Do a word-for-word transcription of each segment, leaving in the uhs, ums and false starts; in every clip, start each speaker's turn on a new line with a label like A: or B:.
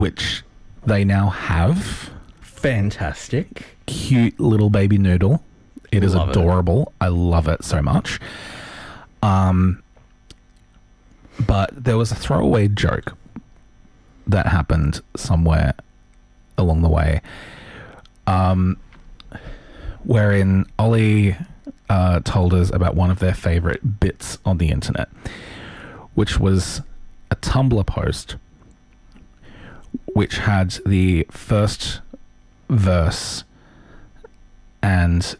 A: which they now have.
B: Fantastic.
A: Cute little baby noodle. It is
B: Love it.
A: adorable. I love it so much. Um, but there was a throwaway joke that happened somewhere along the way, um, wherein Ollie uh, told us about one of their favorite bits on the internet, which was a Tumblr post which had the first verse and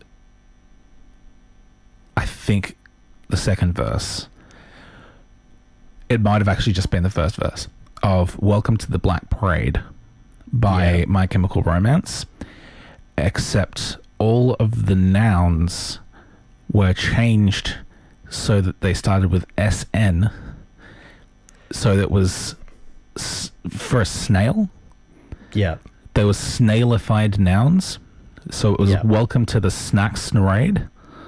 A: I think the second verse. It might have actually just been the first verse of Welcome to the Black Parade by
B: Yeah.
A: My Chemical Romance, except all of the nouns were changed so that they started with S N. So that was s- for a snail.
B: Yeah.
A: There was snailified nouns. So it was
B: Yeah.
A: Welcome to the Snack Snarade.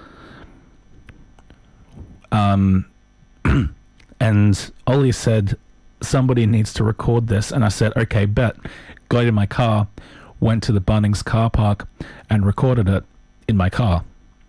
A: Um, and Ollie said, somebody needs to record this. And I said, okay, bet. Got in my car, went to the Bunnings car park and recorded it in my car.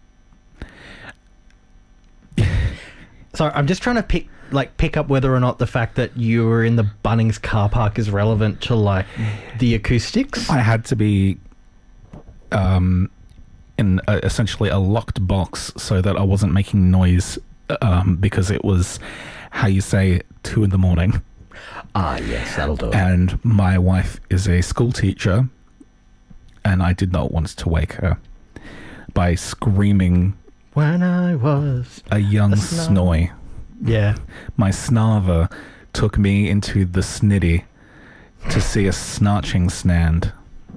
B: So I'm just trying to pick like pick up whether or not the fact that you were in the Bunnings car park is relevant to like the acoustics.
A: I had to be um, in a, essentially a locked box so that I wasn't making noise um, because it was, how you say, two in the morning.
B: Ah, yes, that'll do it.
A: And my wife is a school teacher, and I did not want to wake her by screaming
B: When I was
A: a young
B: A snar-
A: snoy.
B: yeah.
A: My snarver took me into the snitty to see a snarching snand.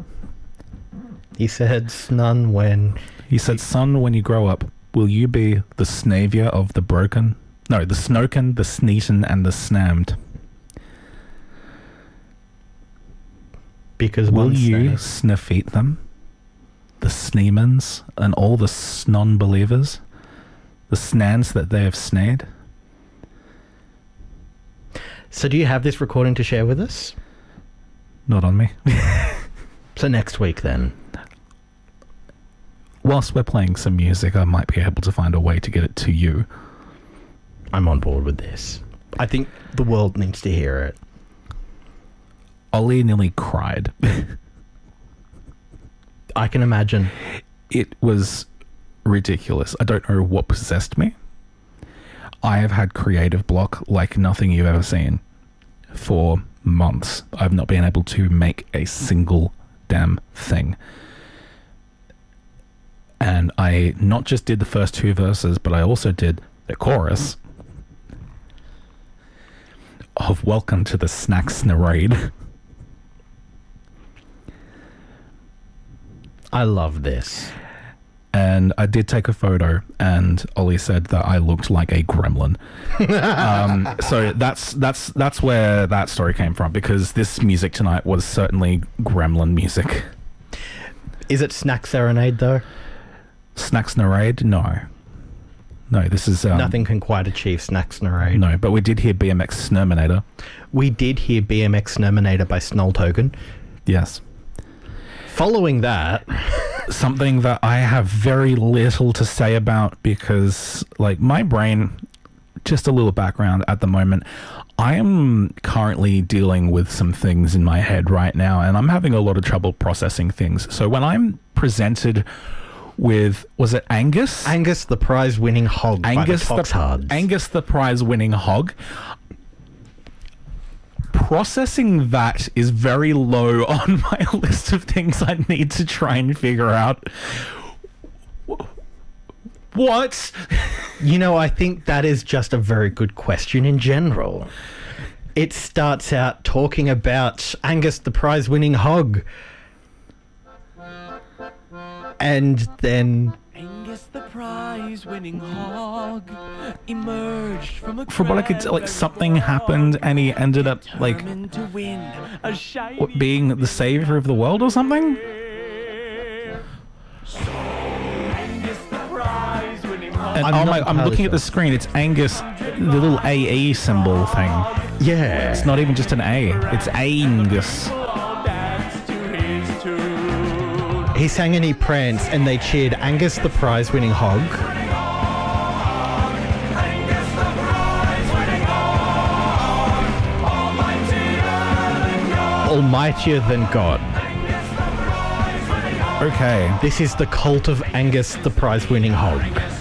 B: He said snun when
A: He said, son, when you grow up, will you be the snavier of the broken? No, the snoken, the sneeten, and the snammed.
B: because
A: Will
B: one
A: you
B: snake-
A: sniff eat them? The sneemans and all the snon believers? The snans that they have snayed?
B: So do you have this recording to share with us?
A: Not on me.
B: So next week then.
A: Whilst we're playing some music, I might be able to find a way to get it to you.
B: I'm on board with this. I think the world needs to hear it.
A: Ollie nearly cried.
B: I can imagine.
A: It was ridiculous. I don't know what possessed me. I have had creative block like nothing you've ever seen for months. I've not been able to make a single damn thing. And I not just did the first two verses, but I also did the chorus of Welcome to the Snack Snarade.
B: I love this.
A: And I did take a photo, and Ollie said that I looked like a gremlin. um, so that's that's that's where that story came from, because this music tonight was certainly gremlin music.
B: Is it Snack Serenade though?
A: Snack Snarade? No. No, this is... Um,
B: Nothing can quite achieve Snack Serenade.
A: No, but we did hear B M X Snurminator.
B: We did hear B M X Terminator by Snoll Token.
A: Yes.
B: Following that,
A: Something that I have very little to say about because, like, my brain, just a little background at the moment, I am currently dealing with some things in my head right now, and I'm having a lot of trouble processing things. So when I'm presented with, was it Angus?
B: Angus the prize-winning hog
A: Angus
B: by the Toxhards.
A: Angus the prize-winning hog. Processing that is very low on my list of things I need to try and figure out. What?
B: You know, I think that is just a very good question in general. It starts out talking about Angus the prize-winning hog. And then...
C: Angus the prize-winning hog emerged from a
A: From what I could tell, like, something happened and he ended up, like,
C: determined to win a shiny
A: what, being the savior of the world or something?
C: Angus the prize-winning hog.
A: And
B: I'm
A: oh
B: not
A: my, I'm
B: entirely
A: looking at the
B: sure.
A: screen. It's Angus the little A E symbol thing.
B: Yeah.
A: It's not even just an A. It's Angus.
C: Dance to his tune.
B: He sang and he pranced, and they cheered Angus the prize-winning hog. Almightier than God.
A: Okay.
B: This is the cult of Angus the prize-winning hog.